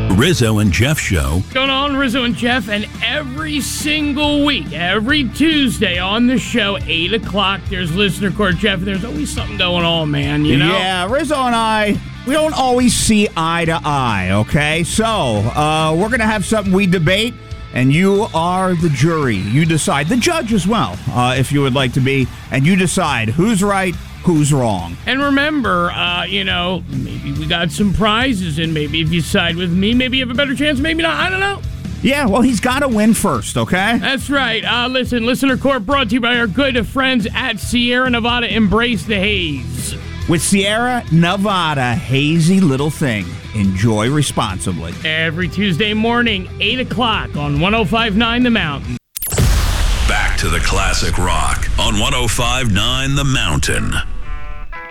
Rizzo and Jeff Show. What's going on, Rizzo and Jeff? And every single week, every Tuesday on the show, 8 o'clock, there's Listener Court, Jeff. There's always something going on, man, you know? Yeah, Rizzo and I, we don't always see eye to eye, okay? So, we're going to have something we debate, and you are the jury. You decide. The judge as well, if you would like to be. And you decide who's right, who's wrong. And remember, maybe we got some prizes, and maybe if you side with me, maybe you have a better chance, maybe not. I don't know. Yeah, well, he's got to win first, okay? That's right. Listen, Listener Court brought to you by our good friends at Sierra Nevada. Embrace the haze. With Sierra Nevada, hazy little thing. Enjoy responsibly. Every Tuesday morning, 8 o'clock on 105.9 The Mountain. Back to the classic rock on 105.9 The Mountain.